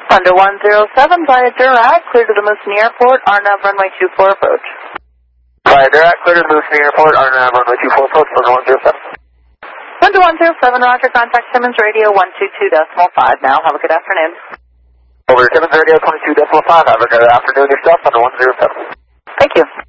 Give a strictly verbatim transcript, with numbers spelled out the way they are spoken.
Thunder one zero seven via Durac, clear to the Moosonee Airport, R N A V runway two four approach. Via Durac, clear to the Moosonee Airport, R N A V runway two four approach, Thunder one zero seven. Thunder one zero seven, roger, contact Simmons Radio one two two decimal five now. Have a good afternoon. Over to Simmons Radio twenty-two decimal five, have a good afternoon yourself, Thunder one zero seven. Thank you.